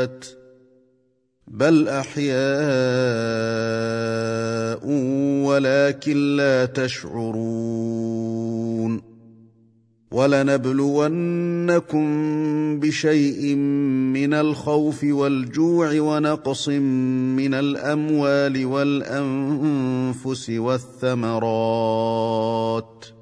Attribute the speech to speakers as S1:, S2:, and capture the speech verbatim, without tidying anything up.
S1: الأموات بل أحياء ولكن لا تشعرون ولنبلونكم بشيء من الخوف والجوع ونقص من الأموال والأنفس والثمرات